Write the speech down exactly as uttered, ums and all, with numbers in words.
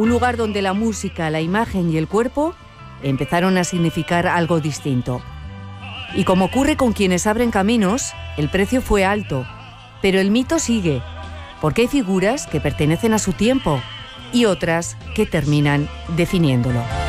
Un lugar donde la música, la imagen y el cuerpo empezaron a significar algo distinto. Y como ocurre con quienes abren caminos, el precio fue alto, pero el mito sigue, porque hay figuras que pertenecen a su tiempo y otras que terminan definiéndolo.